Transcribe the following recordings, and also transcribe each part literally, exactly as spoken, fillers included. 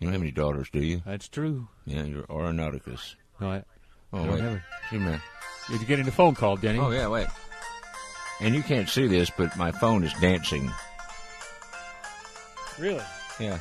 don't have any daughters, do you? That's true. Yeah, you're Aeronauticus. No, I, Oh, I don't wait. have it. Hey, man. You're getting the phone call, Denny. Oh, yeah, wait. And you can't see this, but my phone is dancing. Really? Yeah.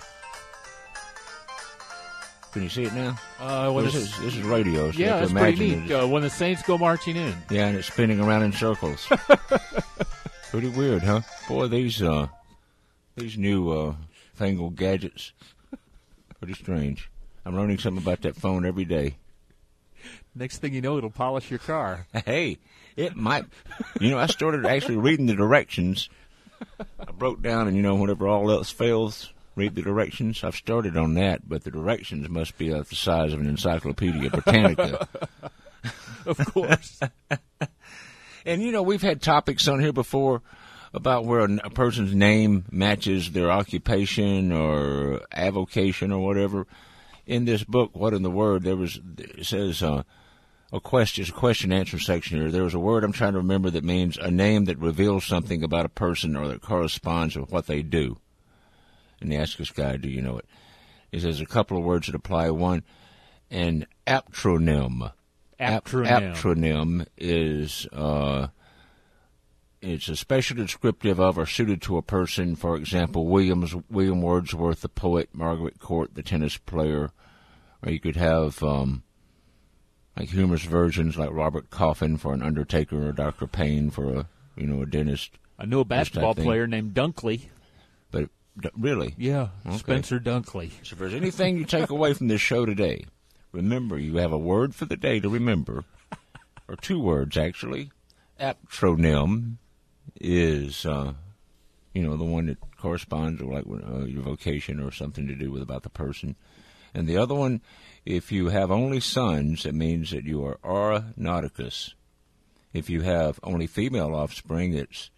Can you see it now? Uh, when this, the, is, this is radio, so you yeah, have to that's pretty imagine neat. it is- Uh, when the Saints go marching in. Yeah, and it's spinning around in circles. Pretty weird, huh? Boy, these uh, these new uh, fangled gadgets, pretty strange. I'm learning something about that phone every day. Next thing you know, it'll polish your car. Hey, it might. You know, I started actually reading the directions. I broke down, and you know, whenever all else fails, read the directions. I've started on that, but the directions must be of the size of an Encyclopedia Britannica. Of course. And, you know, we've had topics on here before about where a, a person's name matches their occupation or avocation or whatever. In this book, What in the Word, there was, it says, uh, a question, it's a question answer section here. There was a word I'm trying to remember that means a name that reveals something about a person or that corresponds with what they do. And they ask this guy, do you know it? He says a couple of words that apply. One, an aptronym. Aptronym. Aptronym is uh, it's a special descriptive of or suited to a person. For example, Williams, William Wordsworth, the poet, Margaret Court, the tennis player. Or you could have um, like humorous versions like Robert Coffin for an undertaker or Doctor Payne for a you know a dentist. I knew a basketball thing. player named Dunkley. But d- really, Yeah, Okay. Spencer Dunkley. so if there's anything you take away from this show today, remember you have a word for the day to remember, or two words actually. Aptronym is, uh, you know, the one that corresponds to like uh, your vocation or something to do with about the person. And the other one, if you have only sons, it means that you are Aeronauticus. If you have only female offspring, it's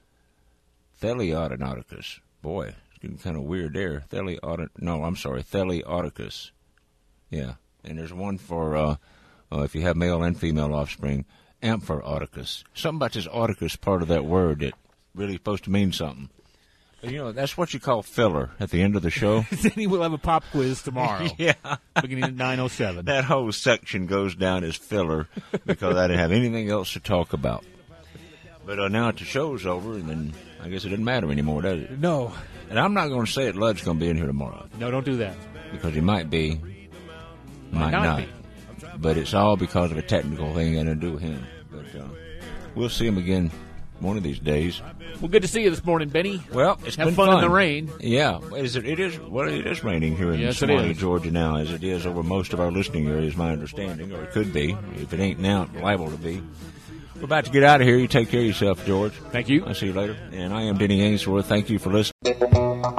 Theleaudonauticus. Boy, it's getting kind of weird there. Theleaudon. No, I'm sorry, Theleaudicus. Yeah, and there's one for uh, uh, if you have male and female offspring, Amphorauticus. Something about this auticus part of that word that really supposed to mean something. But, you know, that's what you call filler at the end of the show. Denny will have a pop quiz tomorrow. Yeah. Beginning at nine oh seven. That whole section goes down as filler because I didn't have anything else to talk about. But uh, now that the show's over, and then I guess it doesn't matter anymore, does it? No. And I'm not going to say that Lud's going to be in here tomorrow No, don't do that. because he might be, might, not not. be. But it's all because of a technical thing and to do with him. But uh, we'll see him again one of these days. Well, good to see you this morning, Benny. Well, it's Have been fun, fun in the rain. Yeah, is it? It is. Well, it is raining here in Yes, it Smiley, is. Georgia now, as it is over most of our listening areas. My understanding, or it could be. If it ain't now, it's liable to be. We're about to get out of here. You take care of yourself, George. Thank you. I'll see you later. And I am Denny Ainsworth. Thank you for listening.